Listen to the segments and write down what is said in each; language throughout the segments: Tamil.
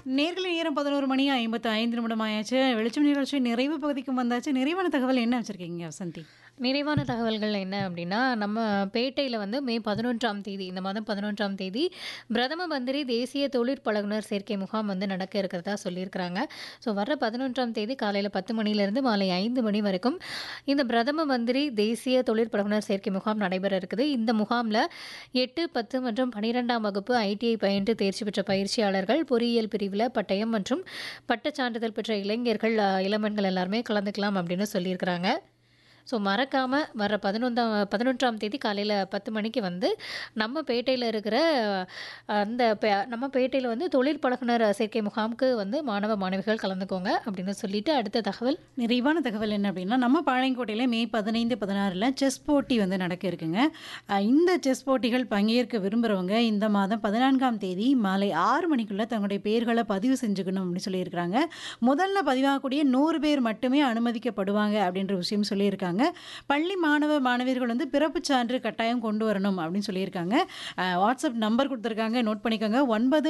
நேர்களை நேரம் 11 மணி 55 நிமிடம் ஆயாச்சு. வெளிச்சம் நிகழ்ச்சி நிறைவு பகுதிக்கும் வந்தாச்சு. நிறைவான தகவல் என்ன வச்சிருக்கீங்க வசந்தி? நிறைவான தகவல்கள் என்ன அப்படின்னா, நம்ம பேட்டையில வந்து மே 11ஆம் தேதி, இந்த மாதம் 11ஆம் தேதி பிரதம மந்திரி தேசிய தொழிற்பழகுனர் சேர்க்கை முகாம் வந்து நடக்க இருக்கிறதா சொல்லியிருக்கிறாங்க. ஸோ வர்ற 11ஆம் தேதி காலையில் 10 மணிலேருந்து மாலை 5 மணி வரைக்கும் இந்த பிரதம மந்திரி தேசிய தொழிற்பழகுனர் சேர்க்கை முகாம் நடைபெற இருக்குது. இந்த முகாமில் 8, 10 மற்றும் 12ஆம் வகுப்பு ஐடிஐ பயின்று தேர்ச்சி பெற்ற பயிற்சியாளர்கள், பொறியியல் பிரிவில் பட்டயம் மற்றும் பட்டச் சான்றிதழ் பெற்ற இளைஞர்கள், இளம்பெண்கள் எல்லாருமே கலந்துக்கலாம் அப்படின்னு சொல்லியிருக்கிறாங்க. ஸோ மறக்காமல் வர 11ஆம் தேதி காலையில் 10 மணிக்கு வந்து நம்ம பேட்டையில் இருக்கிற நம்ம பேட்டையில் வந்து தொழில் பழகுனர் சேர்க்கை முகாமுக்கு வந்து மாணவ மாணவிகள் கலந்துக்கோங்க அப்படின்னு சொல்லிட்டு அடுத்த தகவல். நிறைவான தகவல் என்ன அப்படின்னா, நம்ம பாளையங்கோட்டையில் மே 15, 16 செஸ் போட்டி வந்து நடக்க இருக்குங்க. இந்த செஸ் போட்டிகள் பங்கேற்க விரும்புகிறவங்க இந்த மாதம் 14ஆம் தேதி மாலை 6 மணிக்குள்ளே தங்களுடைய பெயர்களை பதிவு செஞ்சுக்கணும் அப்படின்னு சொல்லியிருக்கிறாங்க. முதல்ல பதிவாகக்கூடிய 100 பேர் மட்டுமே அனுமதிக்கப்படுவாங்க அப்படின்ற விஷயம் சொல்லியிருக்காங்க. பள்ளி மாணவ மாணவியர்கள் வந்து பிறப்புச் சான்று கட்டாயம் கொண்டு வரணும் அப்படின்னு சொல்லியிருக்காங்க. வாட்ஸ்அப் நம்பர் கொடுத்துருக்காங்க, நோட் பண்ணிக்கோங்க.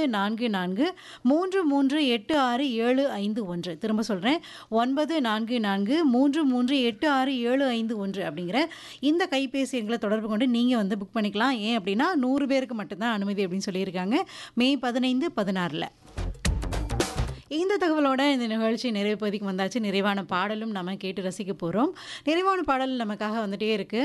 9443386751. திரும்ப சொல்கிறேன், 9443386751 அப்படிங்கிற இந்த கைபேசி எங்களை தொடர்பு கொண்டு நீங்கள் வந்து புக் பண்ணிக்கலாம். ஏன் அப்படின்னா 100 பேருக்கு மட்டும்தான் அனுமதி அப்படின்னு சொல்லியிருக்காங்க. மே 15, 16. இந்த தகவலோட இந்த நிகழ்ச்சி நிறைவு பகுதிக்கு வந்தாச்சு. நிறைவான பாடலும் நம்ம கேட்டு ரசிக்க போகிறோம். நிறைவான பாடல் நமக்காக வந்துட்டே இருக்கு.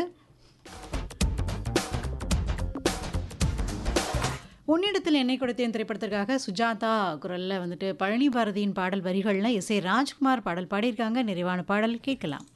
உன்னிடத்தில் என்னை கொடுத்தேன் திரைப்படத்திற்காக சுஜாதா குரலில் வந்துட்டு பழனி பாரதியின் பாடல் வரிகளில் எஸ் ஏ ராஜ்குமார் பாடல் பாடியிருக்காங்க. நிறைவான பாடல் கேட்கலாம்.